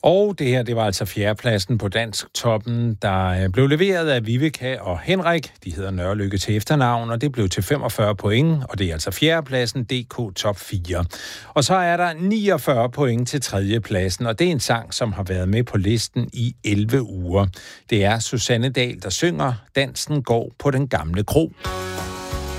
Og det her, det var altså fjerdepladsen på Dansk Toppen, der blev leveret af Viveka og Henrik. De hedder Nørrelykke til efternavn, og det blev til 45 point, og det er altså fjerdepladsen DK Top 4. Og så er der 49 point til tredjepladsen, og det er en sang, som har været med på listen i 11 uger. Det er Susanne Dahl, der synger Dansen går på den gamle kro.